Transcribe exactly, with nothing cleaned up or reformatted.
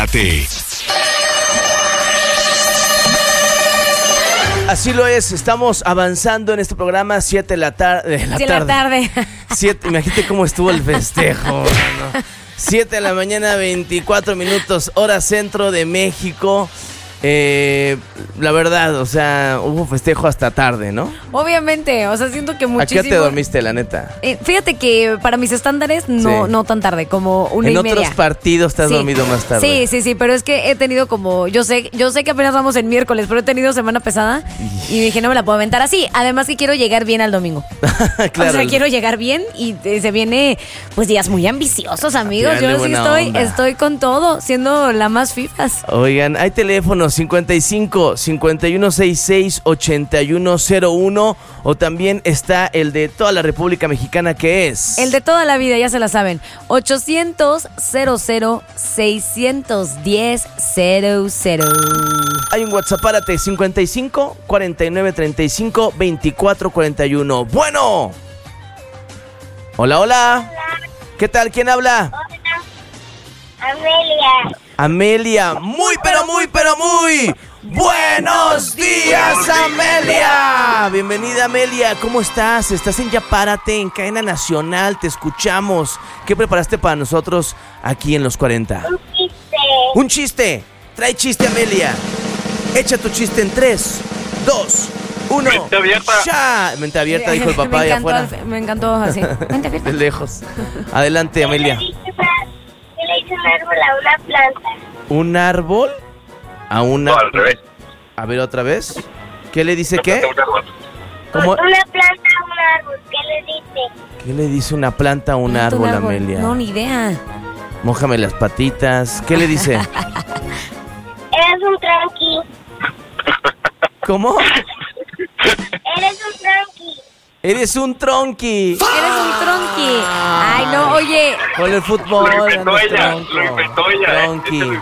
Párate. Así lo es, estamos avanzando en este programa, siete de la, tar- de la sí, tarde. la tarde. Siete, imagínate cómo estuvo el festejo, mano. siete de la mañana, veinticuatro minutos, hora centro de México. Eh, la verdad, o sea, hubo festejo hasta tarde, ¿no? Obviamente, o sea, siento que muchísimo. ¿A qué hora te dormiste, la neta? Eh, fíjate que para mis estándares no, Sí. no tan tarde, como una En y otros media. partidos te has Sí. dormido más tarde. Sí, sí, sí, pero es que he tenido como, yo sé, yo sé que apenas vamos en miércoles, pero he tenido semana pesada y dije no me la puedo aventar así. Además que quiero llegar bien al domingo. Claro. O sea, quiero llegar bien y eh, se viene, pues días muy ambiciosos, amigos. Tirarle Yo sí buena estoy, onda. estoy con todo, siendo la más fifas. Oigan, hay teléfono cincuenta y cinco, cincuenta y uno sesenta y seis, ochenta y uno cero uno, o también está el de toda la República Mexicana, que es El de toda la vida, ya se la saben. ochocientos, cero cero, seiscientos diez, cero cero. Hay un WhatsApp, párate, cincuenta y cinco, cuarenta y nueve, treinta y cinco, veinticuatro, cuarenta y uno. Bueno. Hola, hola. ¿Qué tal? ¿Quién habla? Amelia. Amelia. Muy, pero muy, pero muy. ¡Buenos días, Amelia! Bienvenida, Amelia. ¿Cómo estás? Estás en Ya Párate, en Cadena Nacional. Te escuchamos. ¿Qué preparaste para nosotros aquí en Los cuarenta? Un chiste. ¡Un chiste! Trae chiste, Amelia. Echa tu chiste en tres, dos, uno. Mente abierta. ¡Ya! Mente abierta, dijo el papá me allá encantó, afuera. me encantó así. Vente, vente. De lejos. Adelante, ¿Qué le Amelia. dice una- qué le dice un árbol a una planta? ¿Un árbol? A una... No, al revés. A ver, otra vez. ¿Qué le dice qué? ¿Cómo? Una planta a un árbol. ¿Qué le dice? ¿Qué le dice una planta a un Planta, árbol, Amelia? No, ni idea. Mójame las patitas. ¿Qué le dice? Eres un tranqui. ¿Cómo? Eres un tranqui. Eres un tronqui. Eres un tronqui. Ay, no, oye. Con el fútbol. Lo inventó andas ella, tronco. lo inventó ella, ¿eh? Tronqui.